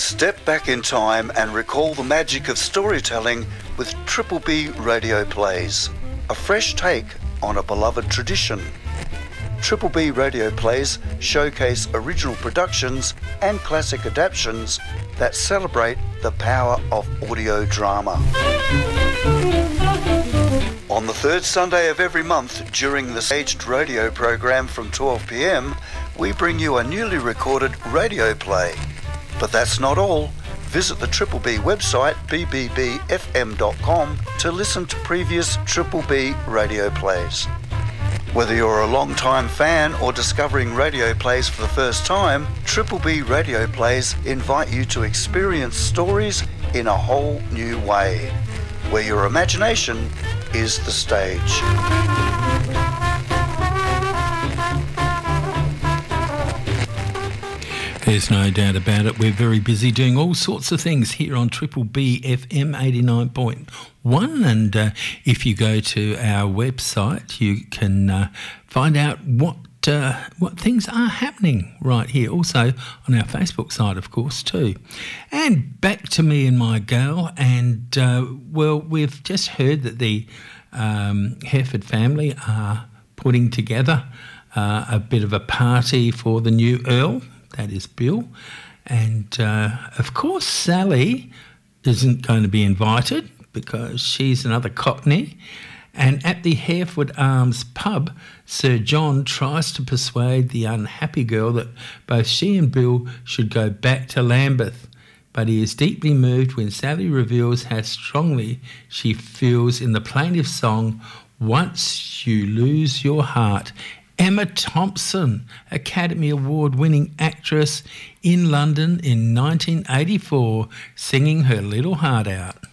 Step back in time and recall the magic of storytelling with Triple B Radio Plays, a fresh take on a beloved tradition. Triple B Radio Plays showcase original productions and classic adaptations that celebrate the power of audio drama. On the third Sunday of every month during the staged radio program from 12 p.m, we bring you a newly recorded radio play. But that's not all. Visit the Triple B website, bbbfm.com, to listen to previous Triple B radio plays. Whether you're a long-time fan or discovering radio plays for the first time, Triple B Radio Plays invite you to experience stories in a whole new way, where your imagination is the stage. There's no doubt about it. We're very busy doing all sorts of things here on Triple B FM 89.1, and if you go to our website, you can find out what things are happening right here. Also on our Facebook side, of course, too. And back to me and my gal, and well, we've just heard that the Hereford family are putting together a bit of a party for the new Earl. That is Bill. And, of course, Sally isn't going to be invited because she's another Cockney. And at the Hereford Arms pub, Sir John tries to persuade the unhappy girl that both she and Bill should go back to Lambeth. But he is deeply moved when Sally reveals how strongly she feels in the plaintive song, "Once You Lose Your Heart." Emma Thompson, Academy Award-winning actress in London in 1984, singing her little heart out.